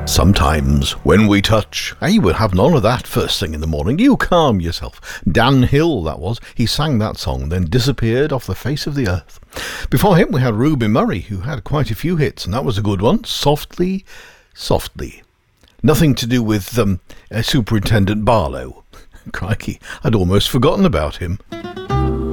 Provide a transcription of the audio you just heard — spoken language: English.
Sometimes when we touch, you would have none of that first thing in the morning. You calm yourself. Dan Hill, that was. He sang that song, then disappeared off the face of the earth. Before him, we had Ruby Murray, who had quite a few hits, and that was a good one. Softly, Softly. Nothing to do with Superintendent Barlow. Crikey, I'd almost forgotten about him.